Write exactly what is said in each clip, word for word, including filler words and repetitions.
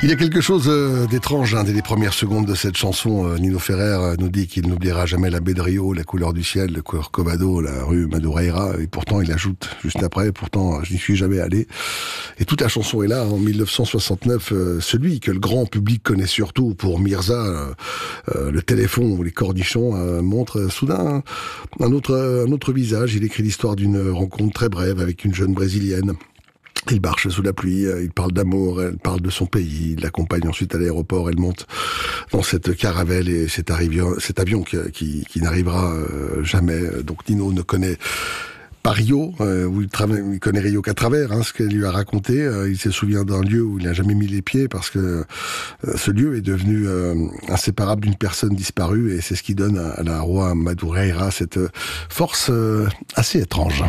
Il y a quelque chose euh, d'étrange hein, dès les premières secondes de cette chanson. Euh, Nino Ferrer euh, nous dit qu'il n'oubliera jamais la baie de Rio, la couleur du ciel, le Corcovado, la rue Madureira. Et pourtant, il ajoute juste après, pourtant, je n'y suis jamais allé. Et toute la chanson est là. En mille neuf cent soixante-neuf, euh, celui que le grand public connaît surtout pour Mirza, euh, euh, le téléphone ou les cornichons, euh, montre euh, soudain un autre, un autre visage. Il écrit l'histoire d'une rencontre très brève avec une jeune brésilienne. Il marche sous la pluie, il parle d'amour, elle parle de son pays, il l'accompagne ensuite à l'aéroport, elle monte dans cette caravelle et cet, avion, cet avion qui, qui, qui n'arrivera jamais. Donc Nino ne connaît pas Rio, euh, où il, tra- il connaît Rio qu'à travers, hein, ce qu'elle lui a raconté. Euh, il se souvient d'un lieu où il n'a jamais mis les pieds parce que euh, ce lieu est devenu euh, inséparable d'une personne disparue et c'est ce qui donne à, à la roi Madureira cette force euh, assez étrange.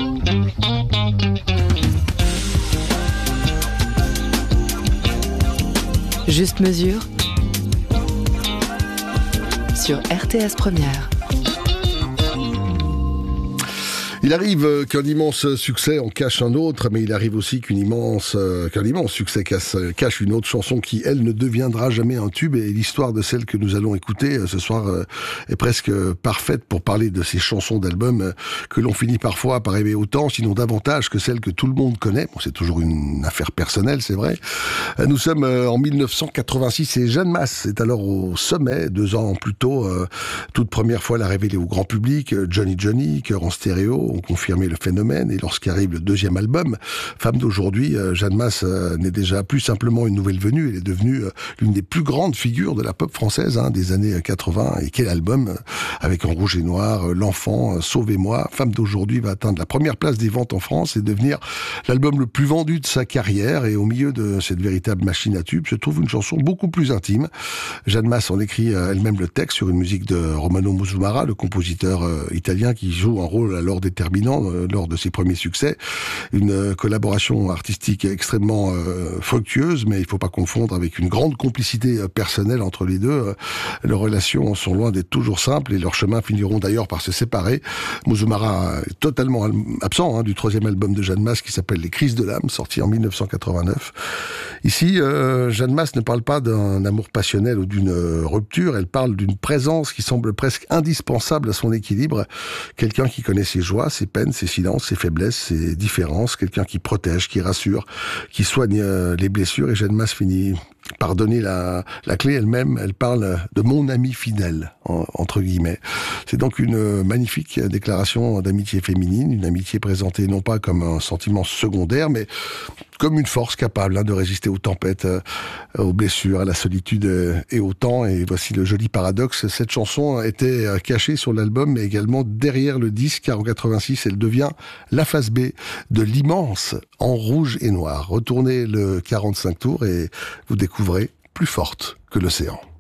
Juste mesure sur R T S Première. Il arrive qu'un immense succès en cache un autre, mais il arrive aussi qu'une immense, euh, qu'un immense succès cache, cache une autre chanson qui, elle, ne deviendra jamais un tube. Et l'histoire de celle que nous allons écouter ce soir euh, est presque parfaite pour parler de ces chansons d'albums euh, que l'on finit parfois par aimer autant, sinon davantage que celles que tout le monde connaît. Bon, c'est toujours une affaire personnelle, c'est vrai. Euh, nous sommes euh, en mille neuf cent quatre-vingt-six et Jeanne Masse est alors au sommet. Deux ans plus tôt, euh, toute première fois la révélée au grand public. Johnny Johnny, cœur en stéréo, ont confirmé le phénomène et lorsqu'arrive le deuxième album, Femme d'aujourd'hui, Jeanne Masse n'est déjà plus simplement une nouvelle venue, elle est devenue l'une des plus grandes figures de la pop française hein, des années quatre-vingts. Et quel album, avec En rouge et noir, L'enfant, Sauvez-moi. Femme d'aujourd'hui va atteindre la première place des ventes en France et devenir l'album le plus vendu de sa carrière. Et au milieu de cette véritable machine à tubes se trouve une chanson beaucoup plus intime. Jeanne Masse en écrit elle-même le texte sur une musique de Romano Musumara, le compositeur italien qui joue un rôle alors déterminant lors de ses premiers succès. Une collaboration artistique extrêmement euh, fructueuse, mais il ne faut pas confondre avec une grande complicité euh, personnelle entre les deux. Leurs relations sont loin d'être toujours simples et leurs chemins finiront d'ailleurs par se séparer. Musumara est totalement absent hein, du troisième album de Jeanne Masse qui s'appelle Les Crises de l'âme, sorti en mille neuf cent quatre-vingt-neuf. Ici, euh, Jeanne Masse ne parle pas d'un amour passionnel ou d'une euh, rupture, elle parle d'une présence qui semble presque indispensable à son équilibre. Quelqu'un qui connaît ses joies, ses peines, ses silences, ses faiblesses, ses différences, quelqu'un qui protège, qui rassure, qui soigne euh, les blessures. Et Jeanne Masse finit par donner la, la clé elle-même. Elle parle de mon ami fidèle, en, entre guillemets. C'est donc une magnifique déclaration d'amitié féminine, une amitié présentée non pas comme un sentiment secondaire, mais comme une force capable hein, de résister aux tempêtes, euh, aux blessures, à la solitude euh, et au temps. Et voici le joli paradoxe. Cette chanson était euh, cachée sur l'album, mais également derrière le disque, car en quatre-vingt-six, elle devient la face B de l'immense En rouge et noir. Retournez le quarante-cinq tours et vous découvrez plus forte que l'océan.